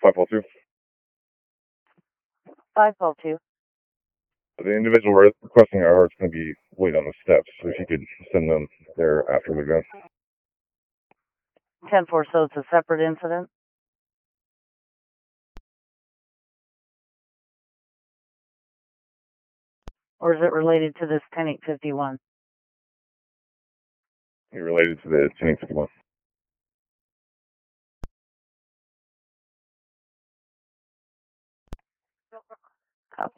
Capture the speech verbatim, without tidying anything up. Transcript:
five four two. five four two. The individual re- requesting our is going to be wait on the steps, so if you could send them there after the event. ten four, so it's a separate incident? Or is it related to this ten eight fifty-one? Related to the ten eight fifty-one.